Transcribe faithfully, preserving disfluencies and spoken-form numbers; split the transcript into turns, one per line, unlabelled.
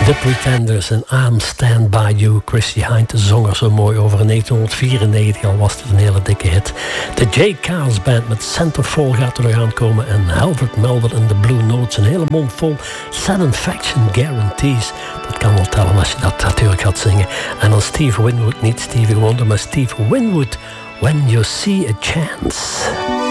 The Pretenders en I'm Stand By You. Chrissie Hynde zong er zo mooi over in negentien vierennegentig, al was het een hele dikke hit. De J. Cars Band met Centerfold gaat er nog aankomen en Halford Melvin en de Blue Notes. Een hele mond vol Satisfaction Guarantees. Dat kan wel tellen als je dat natuurlijk gaat zingen. En dan Steve Winwood, niet Stevie Wonder, maar Steve Winwood. When You See a Chance.